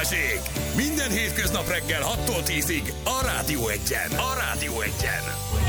Balázsék! Minden hétköznap reggel 6-tól 10-ig a Rádió Egyen. A Rádió Egyen.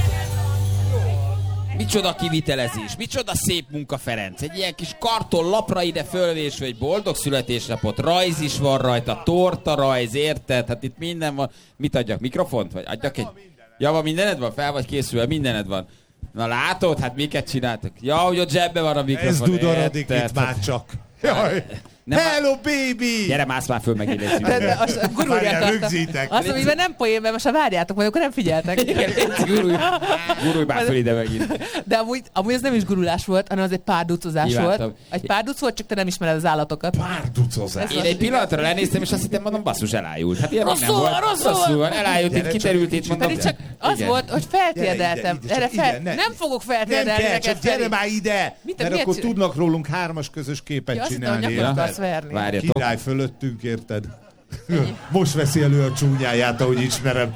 Micsoda kivitelezés, micsoda szép munka, Ferenc. Egy ilyen kis karton lapra ide fölvésve egy boldog születésnapot, rajz is van rajta, torta rajz, érted? Hát itt minden van. Mit adjak, mikrofont? Vagy adjak egy... Ja, van mindened van? Fel vagy készülve? Mindened van. Na látod? Hát miket csináltak? Ja, hogy ott zsebbe van a mikrofon. Ez dudorodik itt már csak. Jaj. Hello, baby! Gyere, mász már föl meg ide. Azt Rögzítek. azt, amiben nem poénben, most várjátok, majd akkor nem figyeltek. Gurulj már föl ide megint. De amúgy ez nem is gurulás volt, hanem az egy párducozás Kívántam. volt. Egy párduc volt, csak te nem ismered az állatokat. Párducozás. Én egy pillanatra lenéztem, és azt hittem, mondom, basszus, elájult. Hát ilyen még nem Rosszul volt. van, rosszul Rosszul van, elájult, itt kiterült, itt mondom. Pedig csak az Igen. volt, hogy feltérdeltem. Gyere ide, Nem fogok Nem feltérdelni kell, neked, csak gyere Feri. már ide! Mert miért akkor csinál- tudnak rólunk 3-as közös képet Ja, azt hittem, hogy csinálni. nyakot érted? akarsz verni. Várjatok. Király fölöttünk, érted? Most veszi elő a csúnyáját, ahogy ismerem.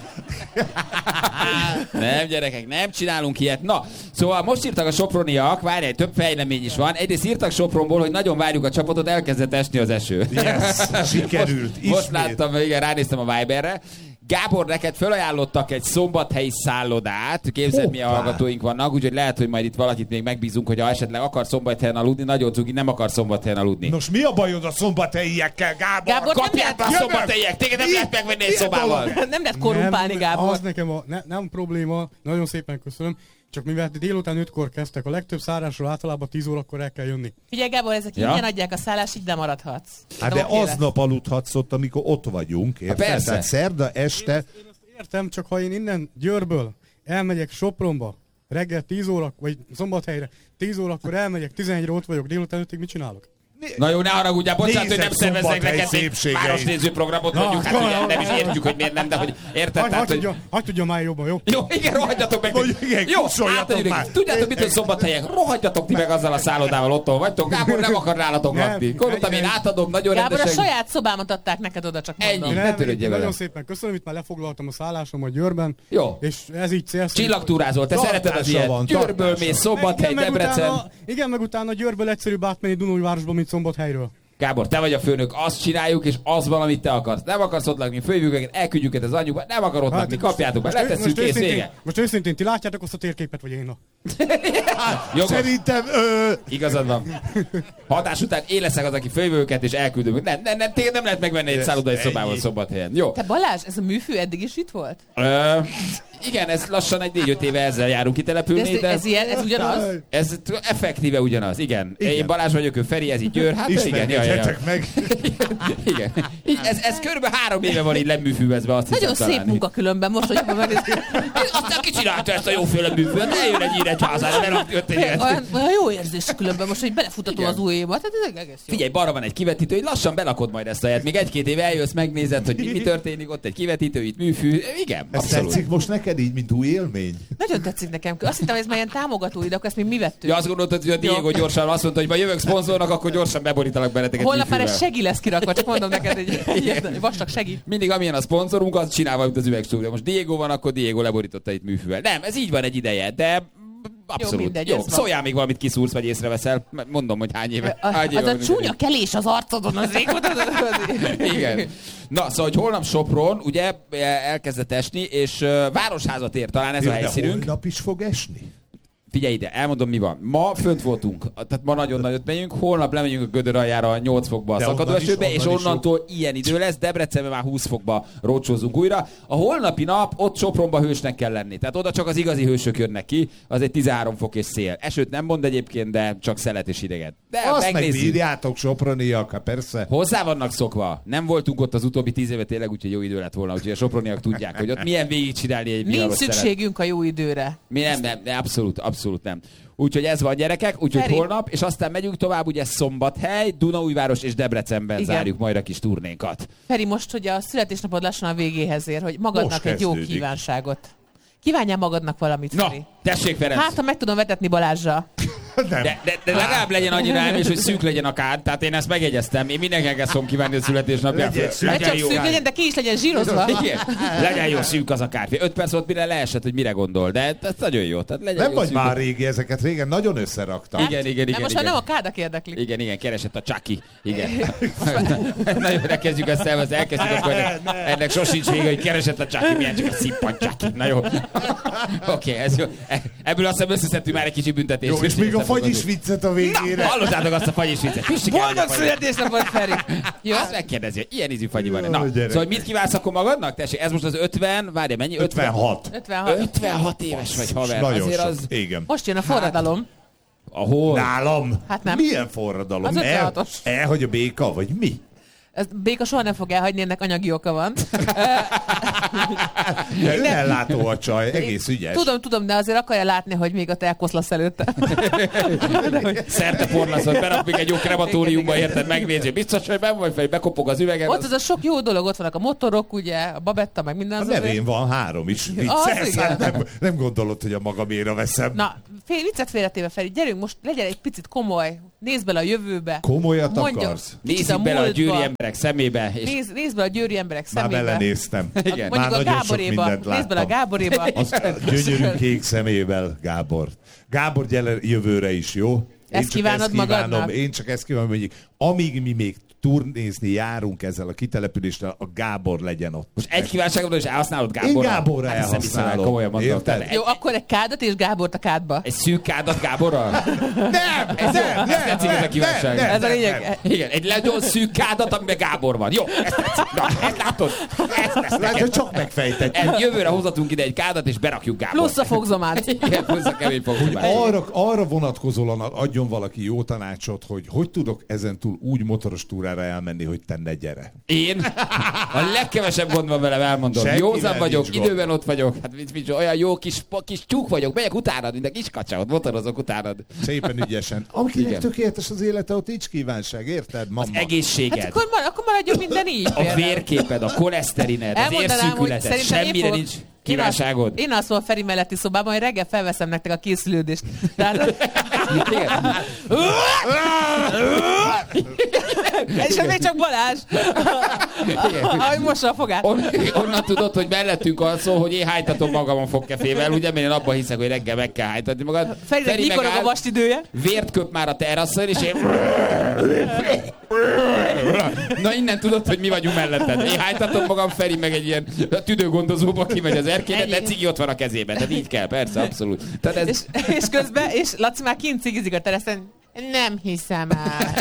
Nem, gyerekek, nem csinálunk ilyet. Na, szóval most írtak a soproniak, várjál, több fejlemény is van. Egyrészt írtak Sopronból, hogy nagyon várjuk a csapatot, elkezdett esni az eső. Yes, sikerült. Most Ismét. láttam, igen, ránéztem a Viberre. Gábor, neked felajánlottak egy szombathelyi szállodát. Képzeld, milyen Hoppá. hallgatóink vannak, úgyhogy lehet, hogy majd itt valakit még megbízunk, hogy ha esetleg akar szombathelyen aludni, nagyon cuki, nem akar szombathelyen aludni. Nos, mi a bajod a szombathelyiekkel, Gábor? Gábor, nem Kapják be a lehet- szombathelyiek, téged nem Mi? lehet megvenni egy Milyen szobával. Nem lehet korrumpálni, Gábor. Az nekem nem probléma, nagyon szépen köszönöm. Csak mivel délután 5-kor kezdtek, a legtöbb szárásról általában 10 órakor el kell jönni. Figyelj, Gábor, ezek Ja. ingyen adják a szállást, így nem maradhatsz. Hát de Oké lesz. aznap aludhatsz ott, amikor ott vagyunk, érted? persze. Tehát szerda este... Én azt értem, csak ha én innen Győrből elmegyek Sopronba, reggel 10 óra, vagy Szombathelyre 10 órakor elmegyek, 11-re ott vagyok, délután 5-ig mit csinálok? Na jó, ne haragudjál, bocsánat, hogy nem Nézed szerveznek Szombathely neked egy szépségeit. városnézőprogramot, Na, mondjuk, hát ugye nem is értjük, hogy miért nem, de hogy érted, tehát, hogy... Hagy tudja már jobban, jó? Jó, igen, rohadjatok meg. Mondjuk, igen, Jó, kussoljatok átadjuk már. nekik. Tudjátok, mit, hogy szombathelyek? Rohadjatok ti meg azzal a szállodával, otthon vagytok. Gábor nem akar nálatok Nem, lakni. Gondoltam, én átadom, nagyon Gábor, a rendesen. saját szobámat adták neked oda, csak mondom. Ennyi. Ne törődjél vele. Nagyon szépen köszönöm, itt már lefoglaltam a szállásomat Győrben. Jó. És ez így célszerű. Csillagtúrázol, te Tartása szereted az ilyet. van, Győrből tartása. mész, Szombathely, Igen, meg Debrecen. igen, meg utána Győrből egyszerűbb átmenni Dunaújvárosba, mint Szombathelyről. Gábor, te vagy a főnök, azt csináljuk, és az van, amit te akarsz. Nem akarsz ott lakni, fölhívjuk őket, elküldjük őket az anyjukba, nem akar ott lakni, kapjátok be, letesszük, kész, vége. Most őszintén, ti látjátok azt a térképet, vagy én? Jogos, Szerintem... igazad van. Hatás után én leszek az, aki fölhívjuk őket, és elküldöm. Nem, téged nem lehet megvenni egy szállodai szobával Szombathelyen. Jó. Te Balázs, ez a műfű eddig is itt volt? Igen, ez lassan egy 4-5 éve ezzel járunk kitelepülni, de Ez ugyanaz? ez effektíve ugyanaz, igen. Én Balázs vagyok, ő Feri, ez így Győr, hát igen, Ismerkedjetek meg. igen. Így, ez körülbelül 3 éve van így leműfűvezve, azt Nagyon hiszem szép talán. munka különben, most, hogy megnézzük. Aztán ki csinálta ezt a jóféle műfűvet? Ne jön egy Nyíregyházára, ne rakjött egy ilyet. Olyan jó érzés különben most, hogy belefutatom Igen. az új évad. Hát ez egész jó. Figyelj, balra van egy kivetítő, hogy lassan belakod majd ezt a helyet. Még 1-2 éve eljössz, megnézed, hogy mi történik, ott egy kivetítő, itt műfű. Igen, Ez abszolút. tetszik most neked így, mint új élmény? Nagyon tetszik nekem. Azt hittem, hogy ez már ilyen támogató ide, akkor ezt még mi vettük. Ja, azt gondoltad, hogy a Diego gyorsan azt mondta, hogy ma jövök szponzornak, akkor gyorsan beborítalak benneteket Holnap már műfűvel. egy segi lesz kirakva, csak mondom neked egy vastag segi. Mindig amilyen a szponzorunk, az csinálva, mint az üvegstúdió. Most Diego van, akkor Diego leborította itt műfűvel. Nem, ez így van egy ideje, de abszolút. mindegy, Jó, ez van. szóljál még valamit kiszúrsz, vagy észreveszel. Mondom, hogy hány éve. Az a csúnya kelés az arcodon, az régóta. Igen. Na, szóval, hogy holnap Sopron, ugye elkezdett esni, és városházat ér talán ez a De helyszínünk. holnap is fog esni? Figyelj ide, elmondom mi van. Ma fönt voltunk, tehát ma nagyon nagyot megyünk, holnap lemegyünk a Gödör aljára 8 fokba a De szakadó onnan is, esőbe, és onnan is onnantól ilyen idő lesz, Debrecenben már 20 fokba rócsózunk újra. A holnapi nap ott Sopronba hősnek kell lenni, tehát oda csak az igazi hősök jönnek ki, az egy 13 fok és szél. Esőt nem mond egyébként, de csak szelet és ideget. De Azt megnézzük. megbírjátok, soproniak, hát persze. Hozzá vannak szokva. Nem voltunk ott az utóbbi 10 éve tényleg, úgyhogy jó idő lett volna, úgyhogy a soproniak tudják, hogy ott milyen végigcsinálni egy Nincs viharos szelet. szükségünk a jó időre. Mi nem, abszolút nem. Úgyhogy ez van, gyerekek, úgyhogy Feri. holnap, és aztán megyünk tovább, ugye Szombathely, Dunaújváros és Debrecenben Igen. zárjuk majd a kis turnénkat. Feri, most, hogy a születésnapod lassan a végéhez ér, hogy magadnak Most egy jó kezdődik. kívánságot. Kívánjál magadnak valamit, Na, Feri. tessék, Ferenc! Hát, ha meg tudom vetetni Balázsra. De legalább legyen annyira elmés, hogy szűk legyen a kád, tehát én ezt megjegyeztem. Én mindenkinek szokom kívánni a születésnapján. Ne csak szűk legyen, de ki is legyen zsírozva. Igen. Legyen jó szűk az a kártya. 5 perc volt, mire leesett, hogy mire gondol, de ez nagyon jó. Tehát legyen nem jó vagy szűk. már régi, ezeket régen nagyon összeraktam. Igen. Most már nem a kádak érdeklik. Igen, keresett a Chucky. Igen. Nagyon elkezdjük ezt elkezdjük, akkor ennek sosincs vége, hogy keresett a Chucky, milyen csak a szippant Chucky. Na jó. Oké, ez jó. Ebből azt hiszem összeszedtünk már egy kicsi büntetést. Jó, és még a fagyis viccet a végére. Hallottátok azt a fagyis viccet? Boldog születésnapot, Feri! Jó, azt megkérdezi, hogy ilyen ízű fagyi van. Na, szóval mit kívánsz akkor magadnak? Tessék, ez most az 50, várj, mennyi? 56. 56 éves vagy, haver. Nagyon azért sok. az... Igen. Most jön a forradalom. Ahol? Nálam? Hát nem. Milyen forradalom? Az 56-os. Elhagy a béka, vagy mi? Ez béka soha nem fog elhagyni, ennek anyagi oka van. Ellátó a csaj, egész ügyes. Tudom, de azért akarja látni, hogy még a te elkoszlasz előtte. Szerte porlaszod, berak még egy jó krematóriumba, érted, megnézi. Biztos, hogy benn vagy fel, bekopog az üvegen. Ott az a sok jó dolog, ott vannak a motorok, ugye, a babetta, meg minden A az. nevén van 3 is. Vicces, nem gondolod, hogy a magaméra veszem. Na, viccet félretéve, Feri, gyerünk most, legyen egy picit komoly, nézd bele a jövőbe. Komolyat akarsz? Nézzük bele a győri emberek szemébe. És... Nézd bele a győri emberek szemébe. Már belenéztem. Igen. Mondjuk Már a Gáboréba. Nézd bele a Gáboréba. Az gyönyörű kék szemével, Gábor. Gábor, gyere jövőre is, jó? Ezt kívánod magadnak? Én csak ezt kívánom, hogy amíg mi még turnézni járunk ezzel a kitelepüléssel, a Gábor legyen ott. Most egy kívánságodon is elhasználod Gáborra? Én Gáborra elhasználom. Komolyan mondom. Jó, akkor egy kádat és Gábort a kádba. Egy szűk kádat Gáborral? Nem! Ez tetszik ez a kívánság. Ez a lényeg. Igen, egy nagyon szűk kádat, amiben Gábor van. Jó, ezt tetszik. Na, ezt látod? Ezt lesz Látod, csak megfejtetjük. Jövőre hozatunk ide egy kádat, és berakjuk Gábort. Plusz a fogzomát. Igen, plusz a kemény fogzomát. Arra vonatkozóan adjon valaki jó tanácsot, hogy tudok ezentúl úgy motoros túrára elmenni, hogy te ne gyere. Én? A legkevesebb gond van velem, elmondom. Senkivel Józan vagyok, nincs gond. időben ott vagyok. Hát olyan jó kis tyúk vagyok, megyek utánad, mint a kis kacsa, motorozok utánad. Szépen ügyesen. Akinek Igen. tökéletes az élete, ott nincs kívánság, érted, mama? Az egészséged. Hát akkor maradjon minden így. A vérképed, a koleszterined, az érszűkületed, semmire nincs kívánságod. Én alszom a Feri melletti szobában, hogy reggel felveszem nektek a készülődést. Tehát... És még csak Balázs. Ahogy mossa a fogát. Onnan tudod, hogy mellettünk alszol, hogy én hájtatom magamon fogkefével, ugye, mert én abban hiszek, hogy reggel meg kell hájtatni magad. Ferinek mikor a vastidője? Vért köp már a terrasszon, és én... Na innen tudod, hogy mi vagyunk melletted. Én hájtatom magam, Feri meg egy ilyen tüdőgondozóba kimegy az erkélybe, de cigi ott van a kezében. Tehát így kell, persze, abszolút. Tehát ez... és közben, és Laci már kint cigizik a teraszen. Nem hiszem el.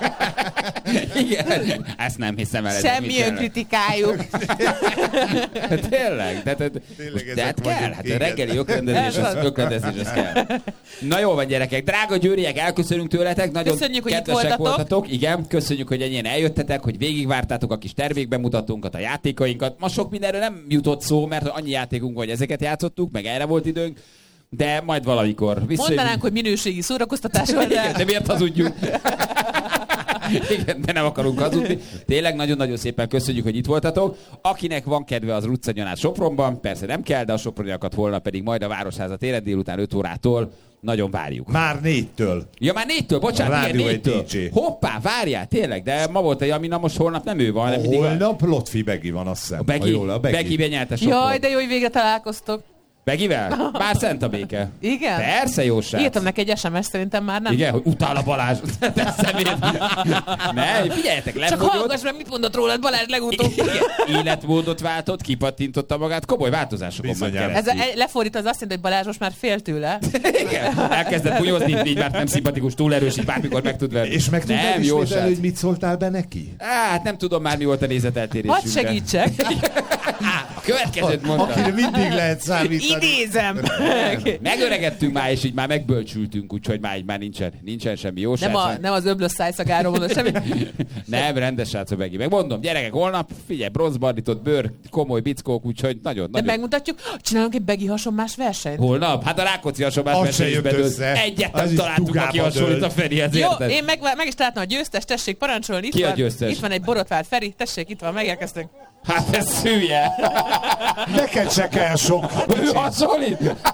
Igen, ezt nem hiszem el. Semmi önkritikájuk. Tényleg? De hát kell, hát a reggeli ökrendezés az kell. Na jó van, gyerekek, drága győriek, elköszönünk tőletek, nagyon köszönjük, hogy kedvesek voltatok. Igen, köszönjük, hogy ennyien eljöttetek, hogy végigvártátok a kis termékbemutatónkat, a játékainkat. Ma sok mindenről nem jutott szó, mert annyi játékunk, hogy ezeket játszottuk, meg erre volt időnk. De majd valamikor. Mondanánk, hogy minőségi szórakoztatás van, de... de miért hazudjunk? Igen, de nem akarunk hazudni. Tényleg nagyon-nagyon szépen köszönjük, hogy itt voltatok. Akinek van kedve, az Ruccanyán át Sopronban. Persze nem kell, de a soproniakat holnap pedig majd a Városháza téren délután 5 órától nagyon várjuk. Már 4-től. Ja, már 4-től, bocsánat, igen, 4-től. Hoppá, várjál, tényleg, de ma volt egy Amina, most holnap nem ő van. Holnap Lotfi Begi van, azt hiszem. A Begi benyerte Sopron. Jaj, de jó, hogy végre találkoztok. Begivel? Már szent a béke. Igen? Persze, jó srác. Írtam neki egy SMS, szerintem már nem. Igen, hogy utál a Balázs. Te szemét. Ne, figyeljetek, Csak hallgass meg, mit mondott rólad Balázs legutóbb. Életmódot váltott, kipattintotta magát, komoly változásokon ment keresztül. Ez lefordít, az azt jelenti, hogy Balázs most már fél tőle. Igen, elkezdett bunyozni, így már nem szimpatikus, túl erős, így bármikor meg tud venni. És meg tudtál ismételni, hogy mit szóltál be neki? Hát nem tudom már, mi volt a nézeteltérésünk. Hadd segítsek. A következőt mondtam. Akire mindig lehet számítani. Idézem. Megöregettünk már, és így már megbölcsültünk, úgyhogy már nincsen semmi jó srác. Nem az öblös szájszagáról mondod semmi. Nem, rendes srác a Begi. Megmondom, gyerekek, holnap, figyelj, bronzbarnított bőr, komoly bickók, úgyhogy nagyon. De megmutatjuk, csinálunk egy Begi hasonmás versenyt. Holnap? Hát a Rákóczi hasonlás versenyben egyet nem találtunk, aki hasonlít a Ferihez, érted? Jó, én meg is találtam a győztes, tessék parancsolni. Ki a győztes? Itt van egy borotvált Feri, tessék, itt van, megérkeztünk. Hát ez szülje. Neked se kell sok. Hasonlít?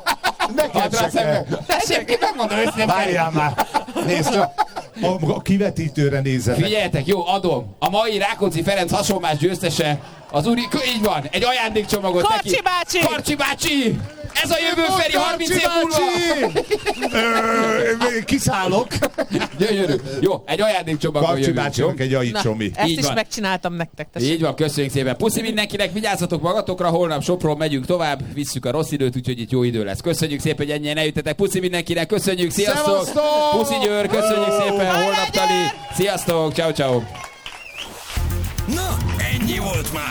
Neked se kell. Egyébként megmondom őszintén. Várjál már. Nézd csak. A kivetítőre nézzenek. Figyeljetek, jó, adom. A mai Rákóczi Ferenc hasonlás győztese az úri... Így van, egy ajándékcsomagot Karcsi neki. bácsi! Karcsi bácsi! Ez a jövő Feri 30 év múlva! Kiszállok. Gyönyörű. Jó, egy ajándékcsomagon Karcsi jövünk, jó? bácsinak egy ajicsomi. Ezt Így is van. megcsináltam nektek. Tessék. Így van, köszönjük szépen. Puszi mindenkinek, vigyázzatok magatokra, holnap Sopron megyünk tovább, visszük a rossz időt, úgyhogy itt jó idő lesz. Köszönjük szépen, hogy ennyien eljöttetek. Puszi mindenkinek, köszönjük, sziasztok! Szevasztok! Puszi Győr, köszönjük szépen, holnap tali. Sziasztok, ciao ciao. Na, ennyi volt már.